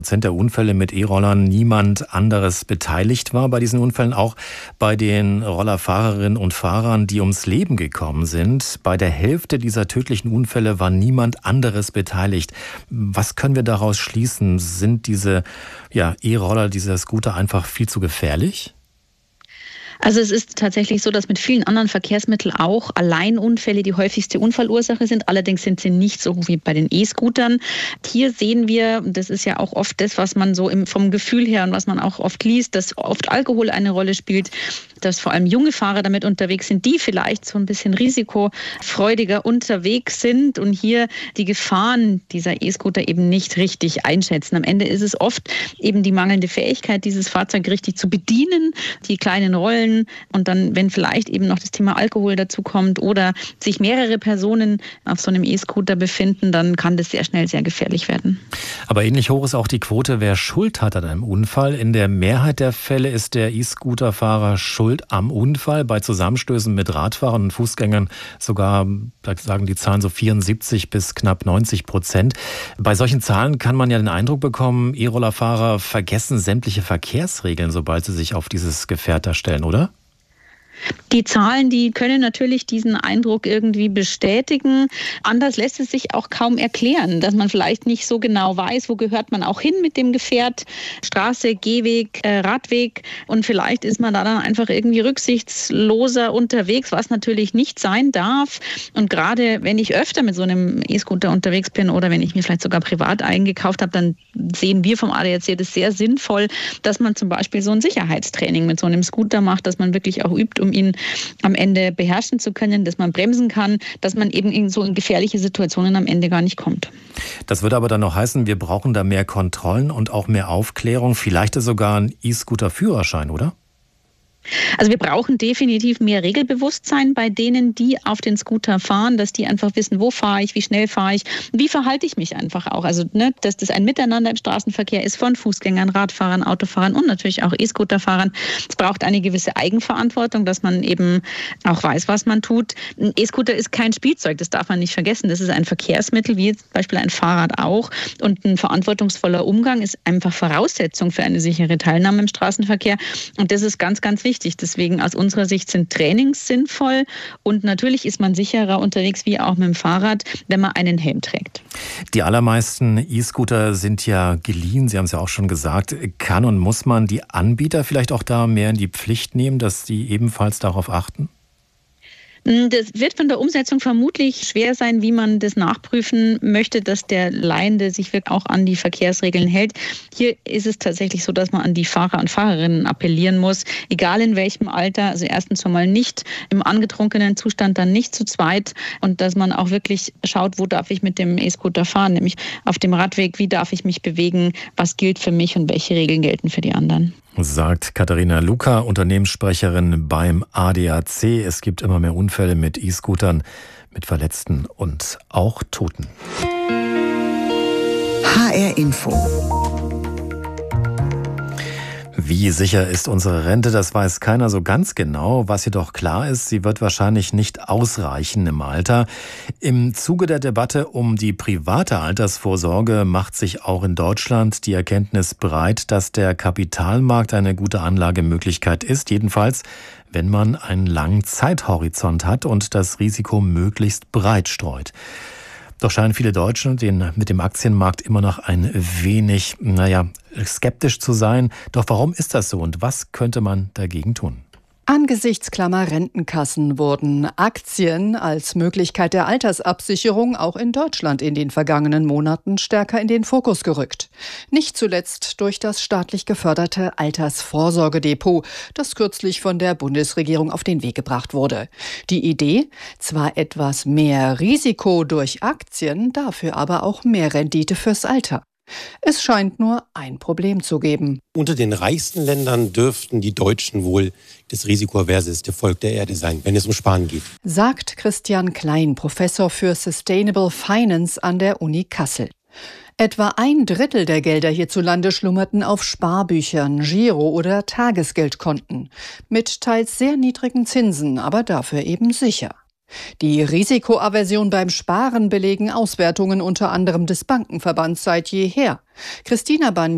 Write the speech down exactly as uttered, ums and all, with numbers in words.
Prozent der Unfälle mit E-Rollern niemand anderes beteiligt war bei diesen Unfällen, auch bei den Rollerfahrerinnen und Fahrern, die ums Leben gekommen sind. Bei der Hälfte dieser tödlichen Unfälle war niemand anderes beteiligt. Was können wir daraus schließen? Sind diese ja, E-Roller, diese Scooter einfach viel zu gefährlich? Also es ist tatsächlich so, dass mit vielen anderen Verkehrsmitteln auch Alleinunfälle die häufigste Unfallursache sind. Allerdings sind sie nicht so wie bei den E-Scootern. Hier sehen wir, das ist ja auch oft das, was man so im, vom Gefühl her und was man auch oft liest, dass oft Alkohol eine Rolle spielt, dass vor allem junge Fahrer damit unterwegs sind, die vielleicht so ein bisschen risikofreudiger unterwegs sind und hier die Gefahren dieser E-Scooter eben nicht richtig einschätzen. Am Ende ist es oft eben die mangelnde Fähigkeit, dieses Fahrzeug richtig zu bedienen, die kleinen Rollen. Und dann, wenn vielleicht eben noch das Thema Alkohol dazu kommt oder sich mehrere Personen auf so einem E-Scooter befinden, dann kann das sehr schnell sehr gefährlich werden. Aber ähnlich hoch ist auch die Quote, wer Schuld hat an einem Unfall. In der Mehrheit der Fälle ist der E-Scooter-Fahrer schuld am Unfall. Bei Zusammenstößen mit Radfahrern und Fußgängern sogar, da sagen die Zahlen so vierundsiebzig bis knapp neunzig Prozent. Bei solchen Zahlen kann man ja den Eindruck bekommen, E-Rollerfahrer vergessen sämtliche Verkehrsregeln, sobald sie sich auf dieses Gefährt da stellen, oder? Die Zahlen, die können natürlich diesen Eindruck irgendwie bestätigen. Anders lässt es sich auch kaum erklären, dass man vielleicht nicht so genau weiß, wo gehört man auch hin mit dem Gefährt. Straße, Gehweg, äh, Radweg. Und vielleicht ist man da dann einfach irgendwie rücksichtsloser unterwegs, was natürlich nicht sein darf. Und gerade wenn ich öfter mit so einem E-Scooter unterwegs bin oder wenn ich mir vielleicht sogar privat eingekauft habe, dann sehen wir vom A D A C das sehr sinnvoll, dass man zum Beispiel so ein Sicherheitstraining mit so einem Scooter macht, dass man wirklich auch übt, um ihn am Ende beherrschen zu können, dass man bremsen kann, dass man eben in so in gefährliche Situationen am Ende gar nicht kommt. Das würde aber dann noch heißen, wir brauchen da mehr Kontrollen und auch mehr Aufklärung, vielleicht sogar einen E-Scooter-Führerschein, oder? Also wir brauchen definitiv mehr Regelbewusstsein bei denen, die auf den Scooter fahren, dass die einfach wissen, wo fahre ich, wie schnell fahre ich, wie verhalte ich mich einfach auch. Also ne, dass das ein Miteinander im Straßenverkehr ist von Fußgängern, Radfahrern, Autofahrern und natürlich auch E-Scooterfahrern. Es braucht eine gewisse Eigenverantwortung, dass man eben auch weiß, was man tut. Ein E-Scooter ist kein Spielzeug, das darf man nicht vergessen. Das ist ein Verkehrsmittel, wie zum Beispiel ein Fahrrad auch. Und ein verantwortungsvoller Umgang ist einfach Voraussetzung für eine sichere Teilnahme im Straßenverkehr. Und das ist ganz, ganz wichtig. Deswegen aus unserer Sicht sind Trainings sinnvoll und natürlich ist man sicherer unterwegs wie auch mit dem Fahrrad, wenn man einen Helm trägt. Die allermeisten E-Scooter sind ja geliehen, Sie haben es ja auch schon gesagt. Kann und muss man die Anbieter vielleicht auch da mehr in die Pflicht nehmen, dass sie ebenfalls darauf achten? Das wird von der Umsetzung vermutlich schwer sein, wie man das nachprüfen möchte, dass der Leihende sich wirklich auch an die Verkehrsregeln hält. Hier ist es tatsächlich so, dass man an die Fahrer und Fahrerinnen appellieren muss, egal in welchem Alter. Also erstens schon mal nicht im angetrunkenen Zustand, dann nicht zu zweit und dass man auch wirklich schaut, wo darf ich mit dem E-Scooter fahren, nämlich auf dem Radweg, wie darf ich mich bewegen, was gilt für mich und welche Regeln gelten für die anderen. Sagt Katharina Luca, Unternehmenssprecherin beim A D A C. Es gibt immer mehr Unfälle mit E-Scootern, mit Verletzten und auch Toten. H R Info. Wie sicher ist unsere Rente, das weiß keiner so ganz genau. Was jedoch klar ist, sie wird wahrscheinlich nicht ausreichen im Alter. Im Zuge der Debatte um die private Altersvorsorge macht sich auch in Deutschland die Erkenntnis breit, dass der Kapitalmarkt eine gute Anlagemöglichkeit ist. Jedenfalls, wenn man einen langen Zeithorizont hat und das Risiko möglichst breit streut. Doch scheinen viele Deutsche den, mit dem Aktienmarkt immer noch ein wenig, naja, skeptisch zu sein. Doch warum ist das so und was könnte man dagegen tun? Angesichts Klammer Rentenkassen wurden Aktien als Möglichkeit der Altersabsicherung auch in Deutschland in den vergangenen Monaten stärker in den Fokus gerückt. Nicht zuletzt durch das staatlich geförderte Altersvorsorgedepot, das kürzlich von der Bundesregierung auf den Weg gebracht wurde. Die Idee? Zwar etwas mehr Risiko durch Aktien, dafür aber auch mehr Rendite fürs Alter. Es scheint nur ein Problem zu geben. Unter den reichsten Ländern dürften die Deutschen wohl das risikoaverseste Volk der Erde sein, wenn es um Sparen geht. Sagt Christian Klein, Professor für Sustainable Finance an der Uni Kassel. Etwa ein Drittel der Gelder hierzulande schlummerten auf Sparbüchern, Giro- oder Tagesgeldkonten. Mit teils sehr niedrigen Zinsen, aber dafür eben sicher. Die Risikoaversion beim Sparen belegen Auswertungen unter anderem des Bankenverbands seit jeher. Christina Ban